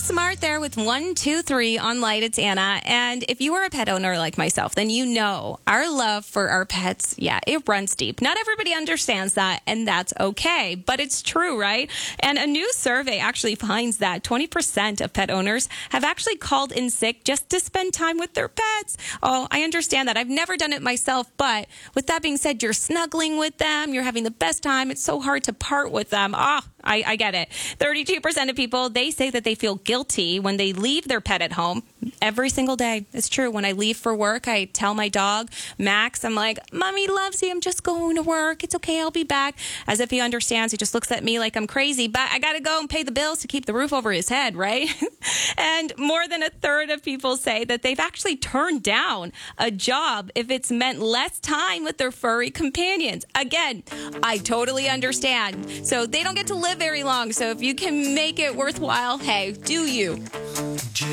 Smart there with 123 on Light. It's Anna. And if you are a pet owner like myself, then you know our love for our pets, it runs deep. Not everybody understands that, and that's okay. But it's true, right? And a new survey actually finds that 20% of pet owners have actually called in sick just to spend time with their pets. Oh, I understand that. I've never done it myself, but with that being said, you're snuggling with them. You're having the best time. It's so hard to part with them. I get it. 32% of people, they say that they feel guilty when they leave their pet at home every single day. It's true. When I leave for work, I tell my dog, Max, I'm like, Mommy loves you. I'm just going to work. It's okay. I'll be back. As if he understands. He just looks at me like I'm crazy, but I got to go and pay the bills to keep the roof over his head, right? And more than a third of people say that they've actually turned down a job if it's meant less time with their furry companions. Again, I totally understand. So they don't get to live very long. So if you can make it worthwhile, hey, do you.